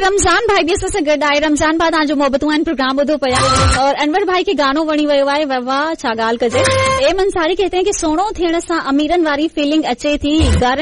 रमज़ान भाई बि असां सां गॾु आहे। रमज़ान भाउ तव्हांजो मोहबतूं आहिनि प्रोग्राम ॿुधो पिया और अनवर भाई खे गानो वणी वियो आहे। वाह छा ॻाल्हि कजे। एम अंसारी कहते हैं कि सोणो थियण सां अमीरनि वारी फीलिंग अचे थी, घर